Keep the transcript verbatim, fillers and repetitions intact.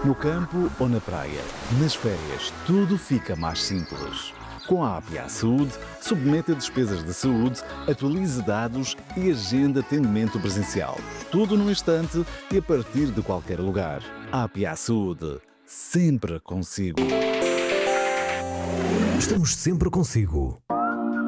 No campo ou na praia, nas férias, tudo fica mais simples. Com a A P A Saúde, submeta despesas de saúde, atualize dados e agenda atendimento presencial. Tudo num instante e a partir de qualquer lugar. A P A Saúde, sempre consigo. Estamos sempre consigo.